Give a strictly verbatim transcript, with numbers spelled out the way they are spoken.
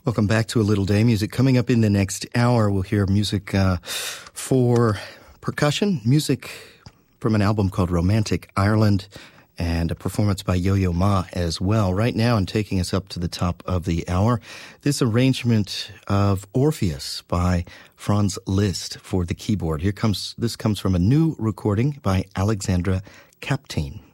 Welcome back to A Little Day Music. Coming up in the next hour, we'll hear music uh, for percussion, music from an album called Romantic Ireland, and a performance by Yo-Yo Ma as well. Right now, and taking us up to the top of the hour, this arrangement of Orpheus by Franz Liszt for the keyboard. Here comes, this comes from a new recording by Alexandra Kaptein.